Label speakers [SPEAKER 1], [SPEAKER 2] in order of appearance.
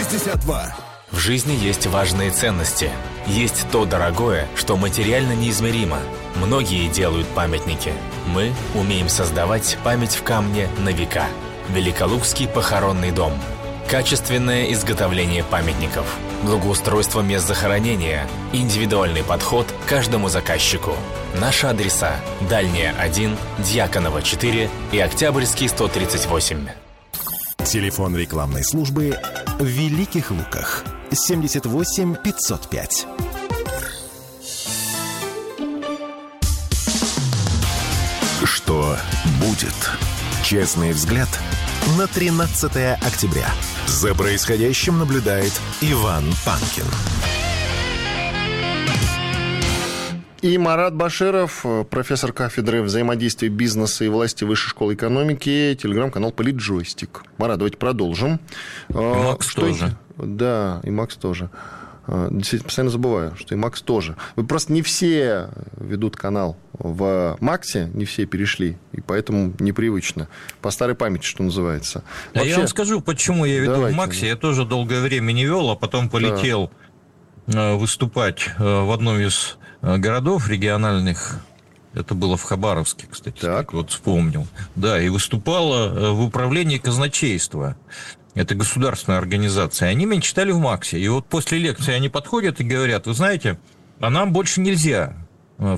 [SPEAKER 1] 62.
[SPEAKER 2] В жизни есть важные ценности. Есть то дорогое, что материально неизмеримо. Многие делают памятники. Мы умеем создавать память в камне на века. Великолукский похоронный дом. Качественное изготовление памятников. Благоустройство мест захоронения. Индивидуальный подход к каждому заказчику. Наши адреса: Дальняя 1, Дьяконова 4 и Октябрьский 138.
[SPEAKER 1] Телефон рекламной службы в Великих Луках 78 505. Что будет? Честный взгляд на 13 октября. За происходящим наблюдает Иван Панкин.
[SPEAKER 3] И Марат Баширов, профессор кафедры взаимодействия бизнеса и власти Высшей школы экономики, телеграм-канал «Политджойстик». Марат, давайте продолжим.
[SPEAKER 4] И Макс тоже.
[SPEAKER 3] Да, и Макс тоже. Действительно, постоянно забываю, что и Макс тоже. Вы просто не все ведут канал в Максе, не все перешли, и поэтому непривычно. По старой памяти, что называется.
[SPEAKER 4] Вообще... Я вам скажу, почему я веду в Максе. Я тоже долгое время не вел, а потом полетел выступать в одном из городов региональных. Это было в Хабаровске, кстати. Так. Вот вспомнил. Да, и выступала в управлении казначейства. Это государственная организация. Они меня читали в Максе. И вот после лекции они подходят и говорят: вы знаете, а нам больше нельзя.